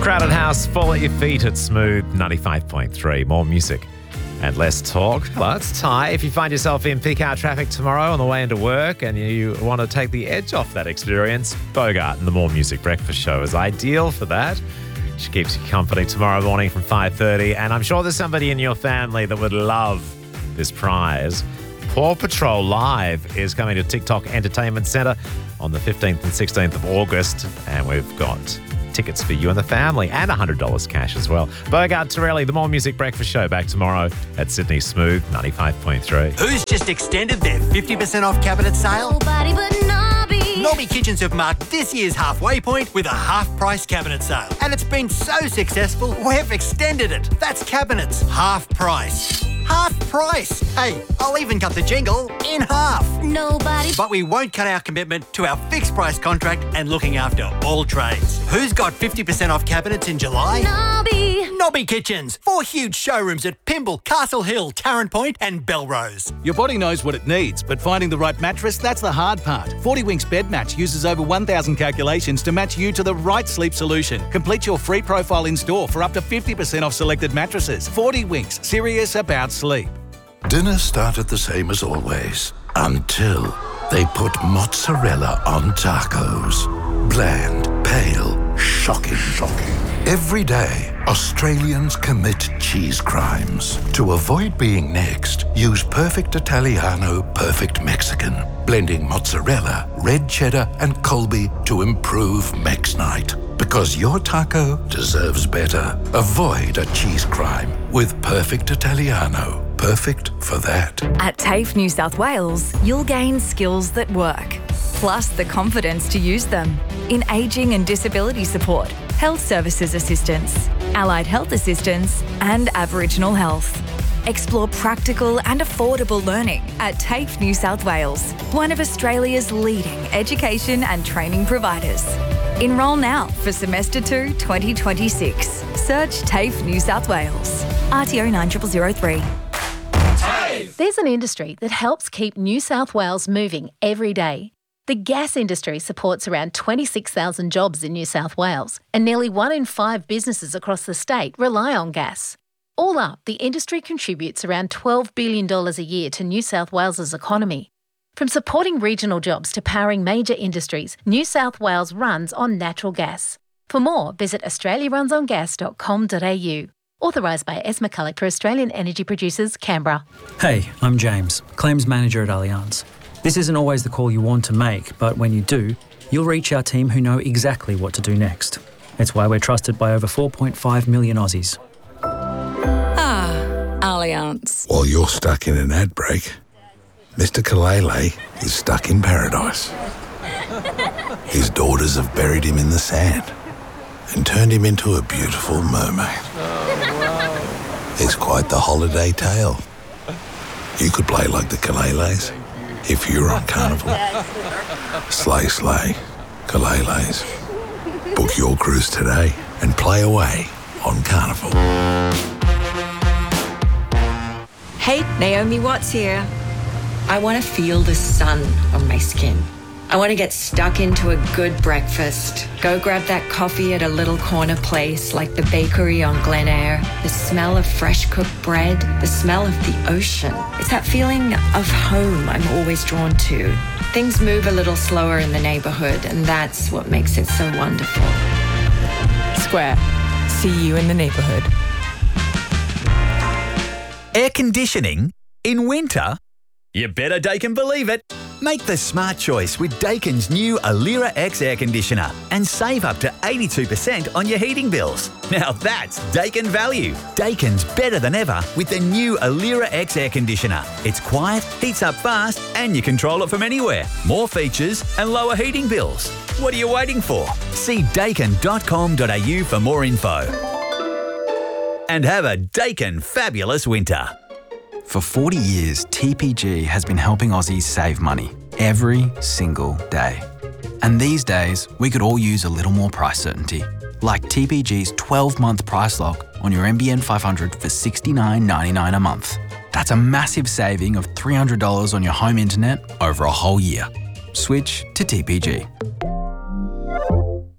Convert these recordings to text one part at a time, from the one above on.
Crowded House, Fall at Your Feet at Smooth 95.3. More music and less talk. Hello, it's Ty. If you find yourself in peak hour traffic tomorrow on the way into work and you want to take the edge off that experience, Bogart and the More Music Breakfast Show is ideal for that. She keeps you company tomorrow morning from 5:30. And I'm sure there's somebody in your family that would love this prize. Paw Patrol Live is coming to TikTok Entertainment Centre on the 15th and 16th of August. And we've got tickets for you and the family and $100 cash as well. Bogart, Torelli, the More Music Breakfast Show back tomorrow at Sydney Smooth 95.3. Who's just extended their 50% off cabinet sale? Nobody but Nobby. Nobby Kitchens have marked this year's halfway point with a half-price cabinet sale. And it's been so successful, we've extended it. That's cabinets, half price. Half price. Hey, I'll even cut the jingle in half. Nobody. But we won't cut our commitment to our fixed price contract and looking after all trades. Who's got 50% off cabinets in July? Nobby. Nobby Kitchens. 4 huge showrooms at Pymble, Castle Hill, Tarrant Point and Belrose. Your body knows what it needs, but finding the right mattress, that's the hard part. 40 Winks Bed Match uses over 1,000 calculations to match you to the right sleep solution. Complete your free profile in store for up to 50% off selected mattresses. 40 Winks, serious about sleep. Dinner started the same as always, until they put mozzarella on tacos. Bland, pale, shocking. Every day, Australians commit cheese crimes. To avoid being next, use Perfect Italiano, Perfect Mexican, blending mozzarella, red cheddar, and Colby to improve Mex Night. Because your taco deserves better. Avoid a cheese crime with Perfect Italiano. Perfect for that. At TAFE New South Wales, you'll gain skills that work, plus the confidence to use them in ageing and disability support, health services assistance, allied health assistance, and Aboriginal health. Explore practical and affordable learning at TAFE New South Wales, one of Australia's leading education and training providers. Enrol now for Semester 2 2026. Search TAFE New South Wales. RTO 9003. There's an industry that helps keep New South Wales moving every day. The gas industry supports around 26,000 jobs in New South Wales, and nearly 1 in 5 businesses across the state rely on gas. All up, the industry contributes around $12 billion a year to New South Wales's economy. From supporting regional jobs to powering major industries, New South Wales runs on natural gas. For more, visit australiarunsongas.com.au. Authorised by Esma Collector, Australian Energy Producers, Canberra. Hey, I'm James, Claims Manager at Allianz. This isn't always the call you want to make, but when you do, you'll reach our team who know exactly what to do next. It's why we're trusted by over 4.5 million Aussies. Allianz. While you're stuck in an ad break, Mr. Kalele is stuck in paradise. His daughters have buried him in the sand and turned him into a beautiful mermaid. It's quite the holiday tale. You could play like the Kaleles if you're on Carnival. Slay, slay, Kaleles. Book your cruise today and play away on Carnival. Hey, Naomi Watts here. I want to feel the sun on my skin. I want to get stuck into a good breakfast. Go grab that coffee at a little corner place like the bakery on Glen Eyre. The smell of fresh cooked bread, the smell of the ocean. It's that feeling of home I'm always drawn to. Things move a little slower in the neighbourhood, and that's what makes it so wonderful. Square. See you in the neighbourhood. Air conditioning in winter? You better Daikin believe it. Make the smart choice with Daikin's new Alira X air conditioner and save up to 82% on your heating bills. Now that's Daikin value. Daikin's better than ever with the new Alira X air conditioner. It's quiet, heats up fast, and you control it from anywhere. More features and lower heating bills. What are you waiting for? See daikin.com.au for more info. And have a Daikin fabulous winter. For 40 years, TPG has been helping Aussies save money every single day. And these days, we could all use a little more price certainty, like TPG's 12-month price lock on your NBN 500 for $69.99 a month. That's a massive saving of $300 on your home internet over a whole year. Switch to TPG.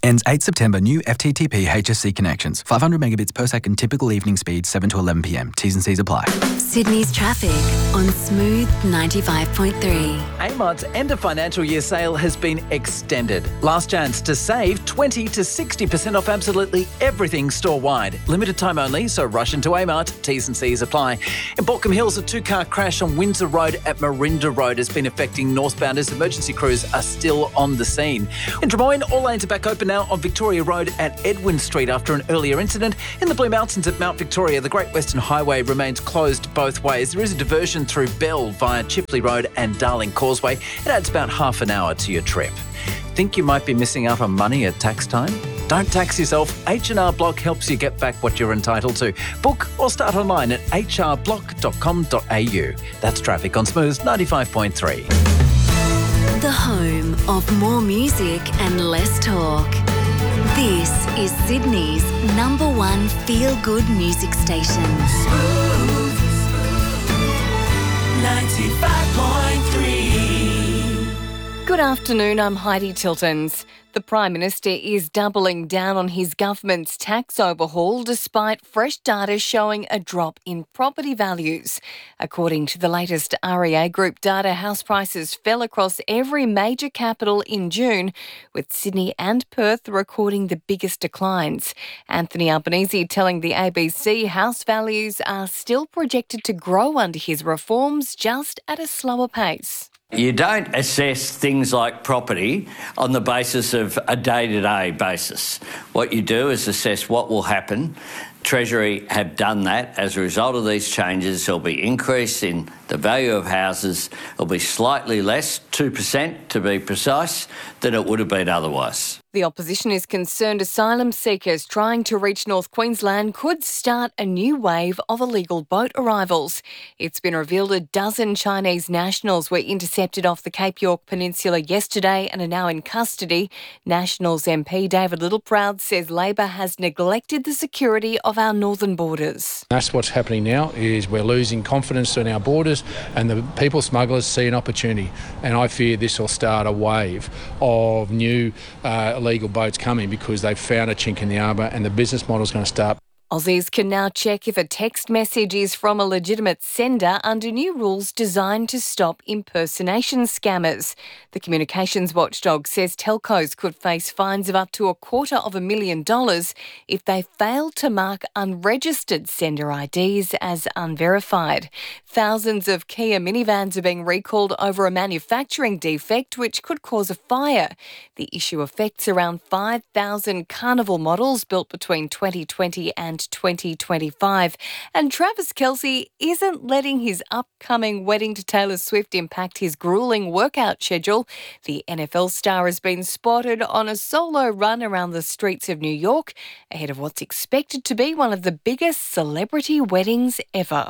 Ends 8 September. New FTTP HSC connections. 500 megabits per second. Typical evening speed 7 to 11 p.m. T's and C's apply. Sydney's traffic on Smooth 95.3. Amart's end of financial year sale has been extended. Last chance to save 20 to 60% off absolutely everything store-wide. Limited time only, so rush into Amart. T's and C's apply. In Baulkham Hills, a two-car crash on Windsor Road at Marinda Road has been affecting northbounders. Emergency crews are still on the scene. In Drummoyne, all lanes are back open now on Victoria Road at Edwin Street after an earlier incident. In the Blue Mountains at Mount Victoria, the Great Western Highway remains closed both ways. There is a diversion through Bell via Chipley Road and Darling Causeway. It adds about half an hour to your trip. Think you might be missing out on money at tax time? Don't tax yourself. H&R Block helps you get back what you're entitled to. Book or start online at hrblock.com.au. That's traffic on Smooth 95.3. The home of more music and less talk. This is Sydney's #1 feel-good music station. Smooth 95.3. Good afternoon, I'm Heidi Tiltons. The Prime Minister is doubling down on his government's tax overhaul despite fresh data showing a drop in property values. According to the latest REA Group data, house prices fell across every major capital in June, with Sydney and Perth recording the biggest declines. Anthony Albanese telling the ABC house values are still projected to grow under his reforms, just at a slower pace. You don't assess things like property on the basis of a day-to-day basis. What you do is assess what will happen. Treasury have done that. As a result of these changes, there'll be increase in the value of houses. It'll be slightly less, 2% to be precise, than it would have been otherwise. The opposition is concerned asylum seekers trying to reach North Queensland could start a new wave of illegal boat arrivals. It's been revealed a dozen Chinese nationals were intercepted off the Cape York Peninsula yesterday and are now in custody. Nationals MP David Littleproud says Labor has neglected the security of our northern borders. That's what's happening now, is we're losing confidence in our borders and the people smugglers see an opportunity. And I fear this will start a wave of new illegal boats coming because they've found a chink in the arbour and the business model's going to start. Aussies can now check if a text message is from a legitimate sender under new rules designed to stop impersonation scammers. The communications watchdog says telcos could face fines of up to $250,000 if they fail to mark unregistered sender IDs as unverified. Thousands of Kia minivans are being recalled over a manufacturing defect which could cause a fire. The issue affects around 5,000 Carnival models built between 2020 and 2025. And Travis Kelce isn't letting his upcoming wedding to Taylor Swift impact his grueling workout schedule. The NFL star has been spotted on a solo run around the streets of New York ahead of what's expected to be one of the biggest celebrity weddings ever.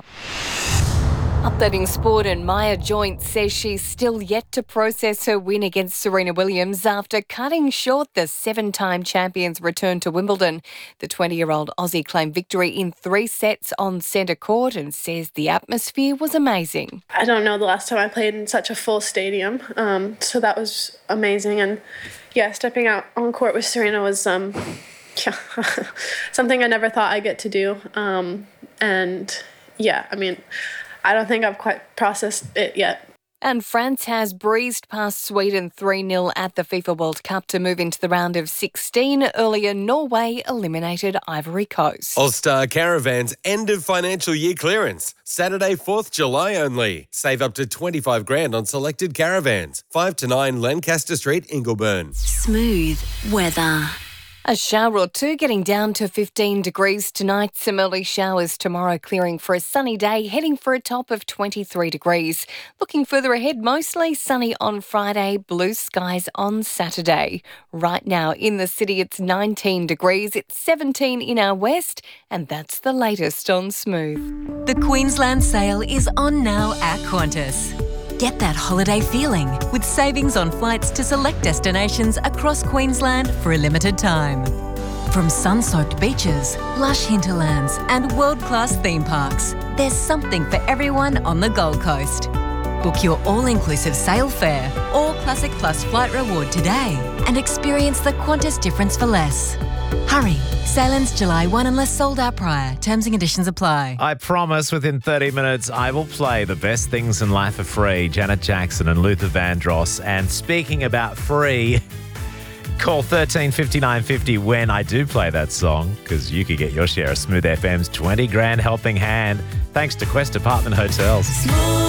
Updating sport, and Maya Joint says she's still yet to process her win against Serena Williams after cutting short the 7-time champion's return to Wimbledon. The 20-year-old Aussie claimed victory in 3 sets on centre court and says the atmosphere was amazing. I don't know the last time I played in such a full stadium, so that was amazing. And yeah, stepping out on court with Serena was something I never thought I'd get to do. And yeah, I mean, I don't think I've quite processed it yet. And France has breezed past Sweden 3-0 at the FIFA World Cup to move into the round of 16. Earlier, Norway eliminated Ivory Coast. All-Star Caravan's end of financial year clearance. Saturday, 4th July only. Save up to $25,000 on selected caravans. 5 to 9 Lancaster Street, Ingleburn. Smooth weather. A shower or two, getting down to 15 degrees tonight. Some early showers tomorrow, clearing for a sunny day, heading for a top of 23 degrees. Looking further ahead, mostly sunny on Friday, blue skies on Saturday. Right now in the city, it's 19 degrees. It's 17 in our west, and that's the latest on Smooth. The Queensland sale is on now at Qantas. Get that holiday feeling with savings on flights to select destinations across Queensland for a limited time. From sun-soaked beaches, lush hinterlands and world-class theme parks, there's something for everyone on the Gold Coast. Book your all-inclusive sail fare or Classic Plus flight reward today and experience the Qantas difference for less. Hurry, sale ends July 1 unless sold out prior. Terms and conditions apply. I promise within 30 minutes I will play The Best Things in Life for Free, Janet Jackson and Luther Vandross. And speaking about free, call 13 59 50 when I do play that song, because you could get your share of Smooth FM's 20 grand helping hand thanks to Quest Apartment Hotels.